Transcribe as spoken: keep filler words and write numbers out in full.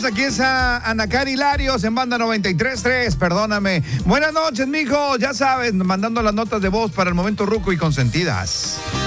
aquí es a Ana Cari Larios en Banda noventa y tres punto tres, perdóname. Buenas noches, mijo, ya sabes, mandando las notas de voz para el momento ruco y consentidas.